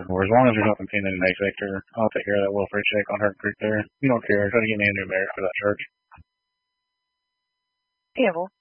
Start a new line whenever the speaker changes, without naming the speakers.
Or as long as there's nothing pinned in the next sector, I'll take care of that welfare check on her creek there. You don't care. Try to get me a new barracks for that church.
Yeah, well,